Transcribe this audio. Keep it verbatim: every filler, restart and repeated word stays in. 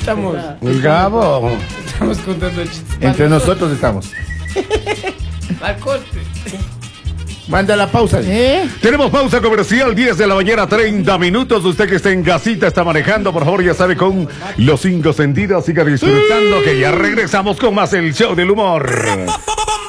Estamos. El Gabo. Estamos contando chistes. Entre nosotros estamos. Al corte. Manda la pausa. ¿Eh? Tenemos pausa comercial, diez de la mañana, treinta minutos. Usted que está en casita, está manejando, por favor, ya sabe, con los cinco sentidos. Siga disfrutando, que ya regresamos con más el show del humor.